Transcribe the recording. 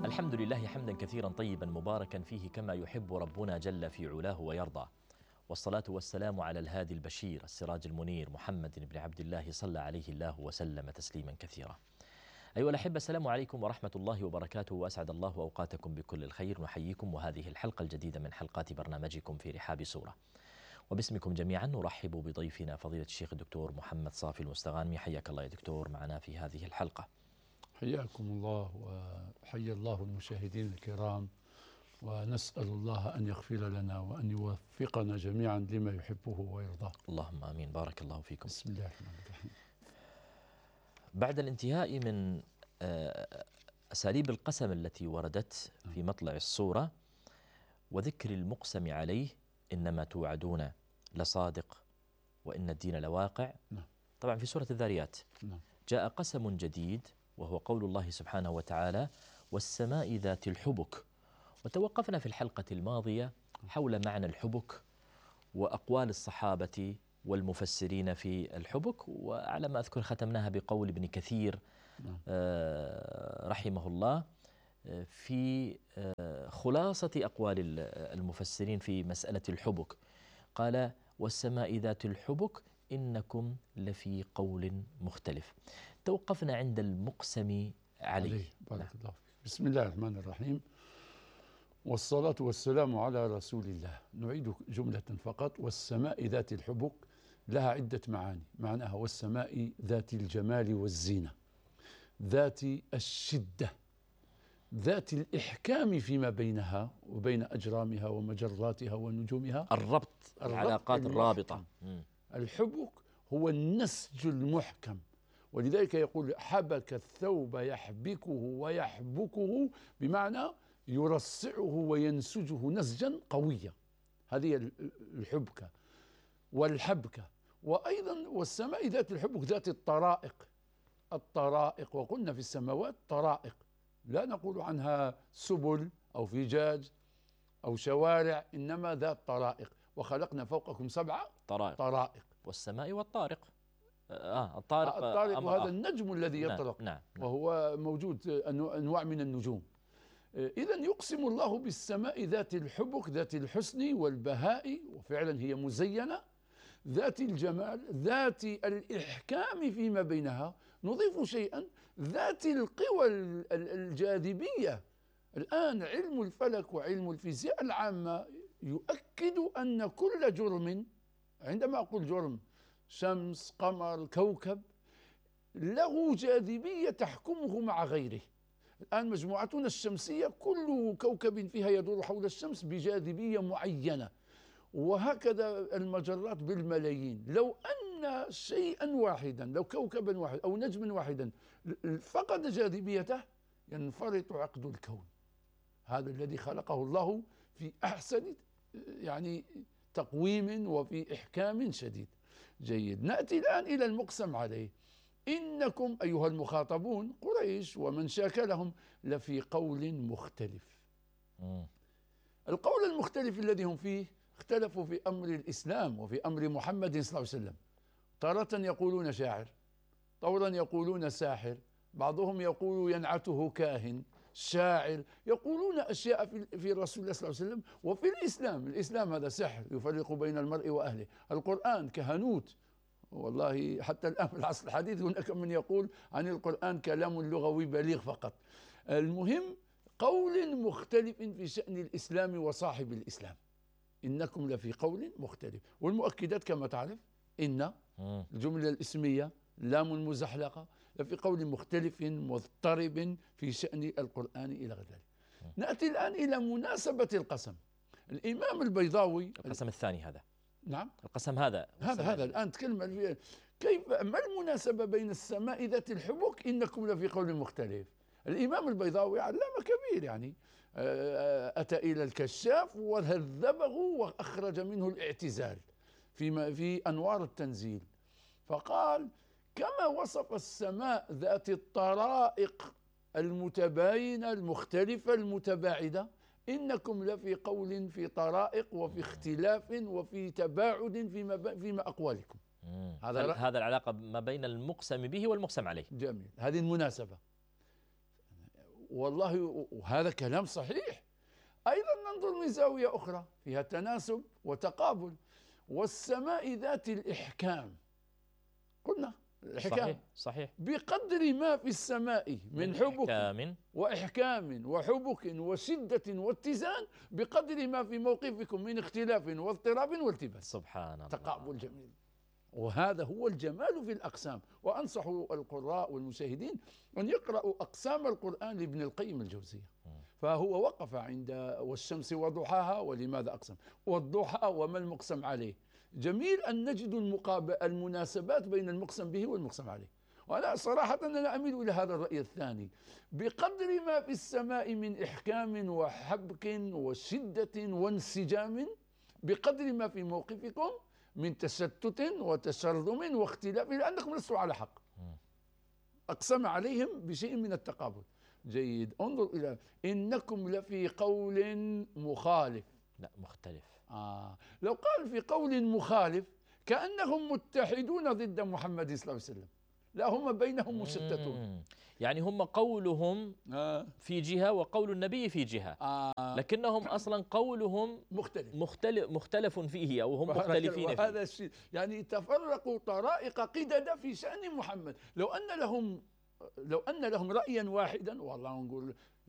الحمد لله حمدا كثيرا طيبا مباركا فيه كما يحب ربنا جل في علاه ويرضى، والصلاة والسلام على الهادي البشير السراج المنير محمد بن عبد الله صلى عليه الله وسلم تسليما كثيرا. أيها الأحبة، السلام عليكم ورحمة الله وبركاته، وأسعد الله أوقاتكم بكل الخير. نحييكم وهذه الحلقة الجديدة من حلقات برنامجكم في رحاب سورة، وباسمكم جميعا نرحب بضيفنا فضيلة الشيخ الدكتور محمد صافي المستغانمي. حياك الله يا دكتور معنا في هذه الحلقة. حياكم الله وحيا الله المشاهدين الكرام، ونسأل الله أن يغفر لنا وأن يوفقنا جميعا لما يحبه ويرضاه. اللهم آمين. بارك الله فيكم. بسم الله الرحمن الرحيم. بعد الانتهاء من أساليب القسم التي وردت في مطلع السورة وذكر المقسم عليه، إنما توعدون لصادق وإن الدين لواقع، طبعا في سورة الذاريات جاء قسم جديد وهو قول الله سبحانه وتعالى: والسماء ذات الحبك. وتوقفنا في الحلقة الماضية حول معنى الحبك وأقوال الصحابة والمفسرين في الحبك، وعلى ما أذكر ختمناها بقول ابن كثير رحمه الله في خلاصة أقوال المفسرين في مسألة الحبك. قال: والسماء ذات الحبك إنكم لفي قول مختلف. توقفنا عند المقسم عليه. بارك الله فيك. بسم الله الرحمن الرحيم، والصلاة والسلام على رسول الله. نعيد جملة فقط: والسماء ذات الحبك لها عدة معاني. معناها والسماء ذات الجمال والزينة، ذات الشدة، ذات الإحكام فيما بينها وبين أجرامها ومجراتها ونجومها، الربط، العلاقات الرابطة. الحبك هو النسج المحكم، ولذلك يقول حبك الثوب يحبكه ويحبكه، بمعنى يرصعه وينسجه نسجا قويا. هذه الحبكة والحبكة. وأيضا والسماء ذات الحبك ذات الطرائق، وقلنا في السماوات طرائق، لا نقول عنها سبل أو فجاج أو شوارع، إنما ذات طرائق. وخلقنا فوقكم 7 طرائق. والسماء والطارق. الطارق وهذا النجم الذي يطرق. نعم. وهو موجود أنواع من النجوم. إذا يقسم الله بالسماء ذات الحبك، ذات الحسن والبهاء، وفعلا هي مزينة، ذات الجمال، ذات الإحكام فيما بينها. نضيف شيئا: ذات القوى الجاذبية. الآن علم الفلك وعلم الفيزياء العامة يؤكد أن كل جرم، عندما أقول جرم، شمس، قمر، كوكب، له جاذبية تحكمه مع غيره. الآن مجموعتنا الشمسية كل كوكب فيها يدور حول الشمس بجاذبية معينة، وهكذا المجرات بالملايين. لو أن شيئا واحدا، لو كوكبا واحد أو نجما واحدا فقد جاذبيته، ينفرط عقد الكون. هذا الذي خلقه الله في أحسن تقويم وفي إحكام شديد. جيد. نأتي الآن إلى المقسم عليه. إنكم أيها المخاطبون قريش ومن شاكلهم لفي قول مختلف. القول المختلف الذي هم فيه اختلفوا في أمر الإسلام وفي أمر محمد صلى الله عليه وسلم. تارة يقولون شاعر، طورا يقولون ساحر، بعضهم يقول ينعته كاهن، شاعر، يقولون أشياء في رسول الله صلى الله عليه وسلم وفي الإسلام هذا سحر يفرق بين المرء وأهله. القرآن كهنوت. والله حتى الآن في العصر الحديث هناك من يقول عن القرآن كلام لغوي بليغ فقط. المهم قول مختلف في شأن الإسلام وصاحب الإسلام. إنكم لفي قول مختلف. والمؤكدات كما تعرف: إن الجملة الاسمية، لام المزحلقة، لفي قول مختلف مضطرب في شأن القرآن إلى غير ذلك. نأتي الآن إلى مناسبة القسم. الإمام البيضاوي، القسم الثاني هذا. نعم، القسم هذا الآن نتكلم كيف، ما المناسبة بين السماء ذات الحبك إنكم لفي قول مختلف. الإمام البيضاوي علامة كبير، أتى إلى الكشاف وهذبه وأخرج منه الاعتزال في أنوار التنزيل، فقال: كما وصف السماء ذات الطرائق المتباينة المختلفة المتباعدة، إنكم لفي قول في طرائق وفي اختلاف وفي تباعد فيما أقوالكم. هذا العلاقة ما بين المقسم به والمقسم عليه. جميل، هذه المناسبة. والله وهذا كلام صحيح. أيضا ننظر من زاوية أخرى فيها تناسب وتقابل. والسماء ذات الإحكام، قلنا الإحكام صحيح. بقدر ما في السماء من حبك وإحكام وحبك وشدة واتزان، بقدر ما في موقفكم من اختلاف واضطراب والتباس. سبحان الله، تقابل جميل. وهذا هو الجمال في الأقسام. وأنصح القراء والمشاهدين أن يقرأوا أقسام القرآن لابن القيم الجوزية، فهو وقف عند والشمس وضحاها ولماذا أقسم، والضحى وما المقسم عليه. جميل أن نجد المناسبات بين المقسم به والمقسم عليه. وأنا صراحة أنا أميل إلى هذا الرأي الثاني، بقدر ما في السماء من إحكام وحبك وشدة وانسجام، بقدر ما في موقفكم من تشتت وتشرذم واختلاف، لأنكم لستم على حق. أقسم عليهم بشيء من التقابل. جيد. انظر إلى إنكم لفي قول مخالف، لا مختلف. لو قال في قول مخالف كأنهم متحدون ضد محمد صلى الله عليه وسلم، لا هم بينهم مشتتون. يعني هم قولهم في جهة وقول النبي في جهة، لكنهم أصلا قولهم مختلف فيه، أو هم مختلفين فيه. وهذا الشيء يعني تفرقوا طرائق قدد في شأن محمد. لو أن لهم رأيا واحدا، والله نقول